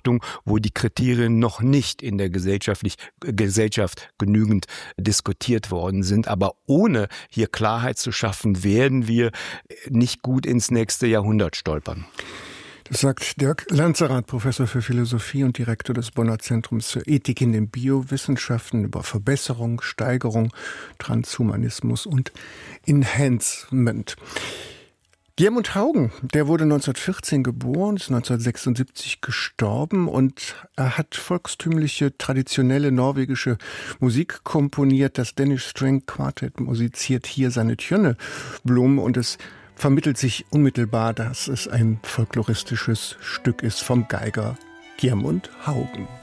Betrachtung, wo die Kriterien noch nicht in der Gesellschaft genügend diskutiert worden sind. Aber ohne hier Klarheit zu schaffen, werden wir nicht gut ins nächste Jahrhundert stolpern. Das sagt Dirk Lanzerath, Professor für Philosophie und Direktor des Bonner Zentrums für Ethik in den Biowissenschaften, über Verbesserung, Steigerung, Transhumanismus und Enhancement. Gjermund Haugen, der wurde 1914 geboren, ist 1976 gestorben und er hat volkstümliche, traditionelle norwegische Musik komponiert. Das Danish String Quartet musiziert hier seine Tjønnebloem und es vermittelt sich unmittelbar, dass es ein folkloristisches Stück ist vom Geiger Gjermund Haugen.